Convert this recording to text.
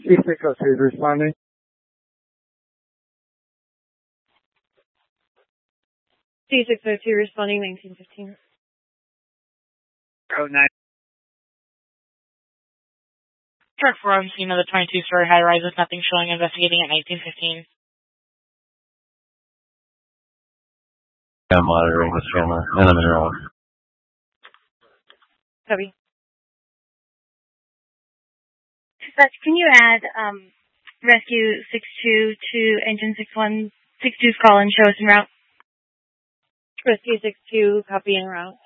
C602 is responding. C602 responding 1915. Code 9. Truck 4 on scene of the 22-story high-rise with nothing showing, investigating at 1915. I'm monitoring this camera, and I'm in wrong. Copy. Dispatch, can you add Rescue 62 to Engine 6162's call and show us en route? Rescue 62, copy en route.